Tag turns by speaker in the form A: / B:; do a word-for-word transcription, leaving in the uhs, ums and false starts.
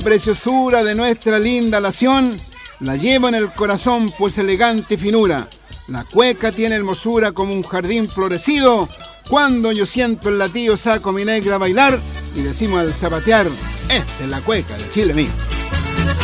A: Preciosura de nuestra linda nación, la llevo en el corazón, pues elegante finura. La cueca tiene hermosura como un jardín florecido. Cuando yo siento el latido, saco mi negra a bailar y decimos al zapatear: esta es la cueca de Chile mío.